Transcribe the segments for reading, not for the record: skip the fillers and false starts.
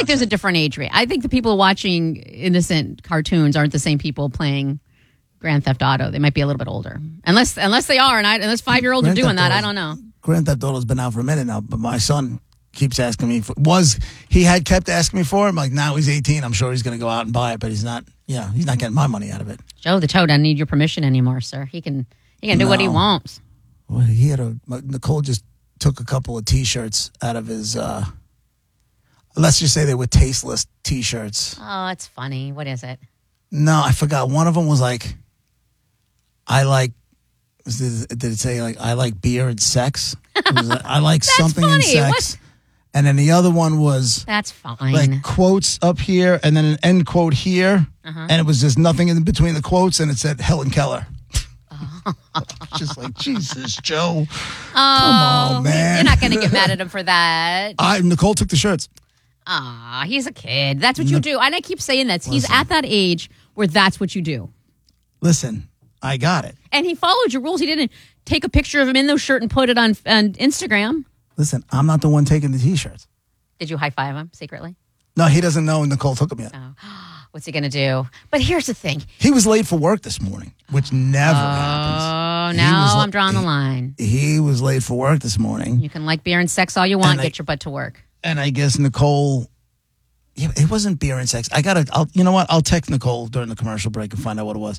like there's a different age rate. I think the people watching innocent cartoons aren't the same people playing Grand Theft Auto. They might be a little bit older, unless they are, and unless 5-year-olds are doing that, I don't know. Grand Theft Auto's been out for a minute now, but my son keeps asking me he had kept asking me for it. I'm like, now he's 18. I'm sure he's going to go out and buy it, but he's not. Yeah, he's not getting my money out of it. Joe the Toad doesn't need your permission anymore, sir. He can do what he wants. Well, Nicole just took a couple of T-shirts out of his. Let's just say they were tasteless T-shirts. Oh, it's funny. What is it? No, I forgot. One of them was like, I like. Did it say like I like beer and sex? I like something funny. in sex. What? And then the other one was that's fine. Like quotes up here and then an end quote here, and it was just nothing in between the quotes, and it said Helen Keller. Just like Jesus, Joe. Come on, man. You're not going to get mad at him for that. Nicole took the shirts. He's a kid. That's what you do. And I keep saying that. He's at that age where that's what you do. Listen, I got it. And he followed your rules. He didn't take a picture of him in those shirt and put it on Instagram. Listen, I'm not the one taking the T-shirts. Did you high-five him secretly? No, he doesn't know Nicole took them yet. Oh. What's he going to do? But here's the thing. He was late for work this morning, which never happens. Oh, now I'm drawing the line. He was late for work this morning. You can like beer and sex all you want. Get your butt to work. And I guess Nicole... It wasn't beer and sex. You know what? I'll text Nicole during the commercial break and find out what it was.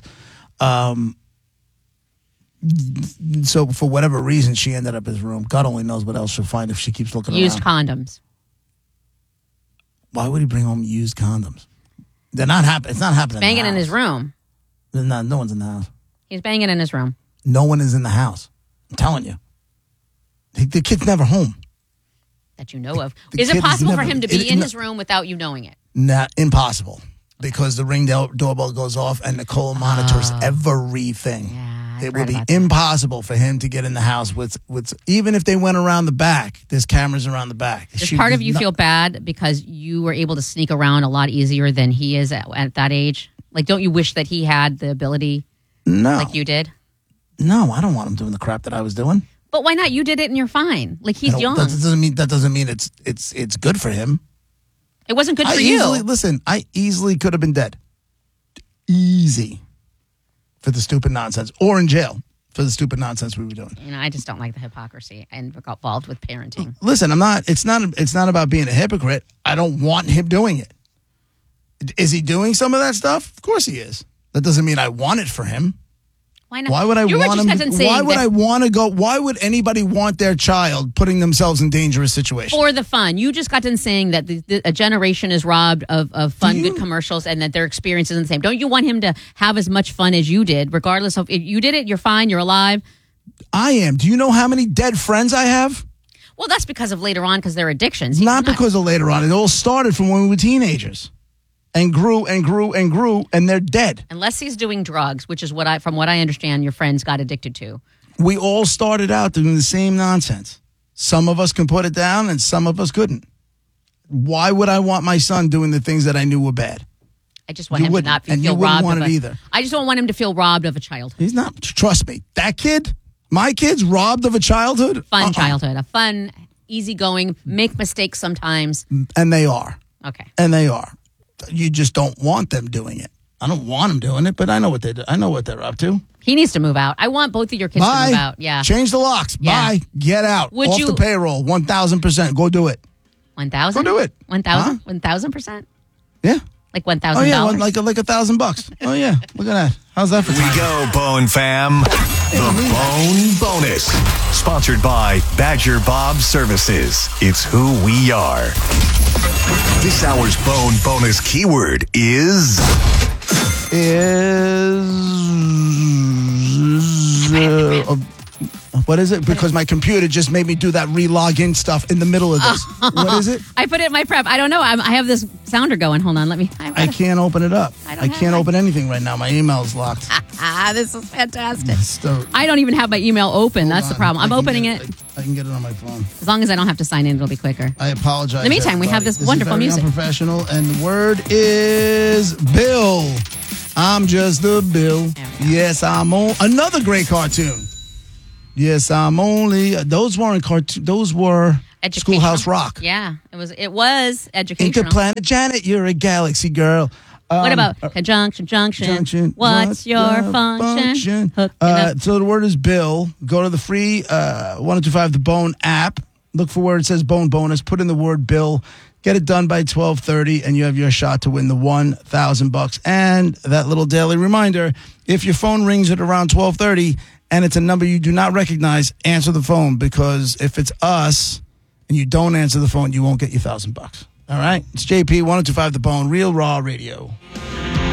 So for whatever reason, she ended up in his room. God only knows what else she'll find if she keeps looking used around. Condoms. Why would he bring home used condoms? They're not happening. It's not happening. Banging in his room. No one's in the house. He's banging in his room. No one is in the house. I'm telling you. The kid's never home. That you know of. Is it possible for him to be in his room without you knowing it? Not impossible. Because the Ring doorbell goes off and Nicole monitors everything. Yeah, it would be impossible for him to get in the house with even if they went around the back. There's cameras around the back. Does part of you feel bad because you were able to sneak around a lot easier than he is at that age? Like, don't you wish that he had the ability like you did? No, I don't want him doing the crap that I was doing. But why not? You did it and you're fine. Like, he's young. That doesn't mean it's good for him. It wasn't good for you. Listen, I easily could have been dead. Easy. For the stupid nonsense. Or in jail for the stupid nonsense we were doing. I just don't like the hypocrisy and got involved with parenting. Listen, it's not about being a hypocrite. I don't want him doing it. Is he doing some of that stuff? Of course he is. That doesn't mean I want it for him. Why not? Why would I want him? Why would anybody want their child putting themselves in dangerous situations? For the fun. You just got done saying that a generation is robbed of fun, good commercials, and that their experience isn't the same. Don't you want him to have as much fun as you did, regardless of if you did it? You're fine. You're alive. I am. Do you know how many dead friends I have? Well, that's because of later on, because they're addictions. Not because of later on. It all started from when we were teenagers. And grew and grew and grew, and they're dead. Unless he's doing drugs, which is from what I understand, your friends got addicted to. We all started out doing the same nonsense. Some of us can put it down, and some of us couldn't. Why would I want my son doing the things that I knew were bad? I just want him to not feel robbed of either. I just don't want him to feel robbed of a childhood. He's not. Trust me, that kid, my kid's robbed of a childhood. Fun childhood, a fun, easygoing, make mistakes sometimes. And they are. Okay. And they are. You just don't want them doing it. I don't want them doing it, but I know what they do. I know what they're up to. He needs to move out. I want both of your kids to move out. Yeah. Change the locks. Yeah. Bye. Get out. Off the payroll. 1,000%. Go do it. 1,000? Go do it. 1,000? 1,000%? Yeah. Like $1,000? Oh, yeah. Like $1,000. Oh, yeah. Look at that. How's that for time? We go, Bone Fam. The Bone Bonus. Sponsored by Badger Bob Services. It's who we are. This hour's Bone Bonus keyword is... What is it? Because my computer just made me do that re-login stuff in the middle of this. What is it? I put it in my prep. I don't know. I have this sounder going. Hold on. Let me. I can't open it up. I can't open anything right now. My email is locked. This is fantastic. I don't even have my email open. That's the problem. I'm opening it. I can get it on my phone. As long as I don't have to sign in, it'll be quicker. I apologize. In the meantime, we have this wonderful music. Unprofessional, and the word is Bill. I'm just the Bill. Yes, I'm on. Another great cartoon. Yes, I'm only. Those weren't cartoons. Those were. Educational. Schoolhouse Rock. Yeah, it was educational. Interplanet Janet, you're a galaxy girl. What about conjunction, junction? What's your function? So the word is Bill. Go to the free 1025 The Bone app. Look for where it says Bone Bonus. Put in the word Bill. Get it done by 12:30, and you have your shot to win the $1,000. And that little daily reminder: if your phone rings at around 12:30 and it's a number you do not recognize, answer the phone, because if it's us and you don't answer the phone, you won't get your $1,000. All right? It's JP 1025 The Bone, Real Raw Radio.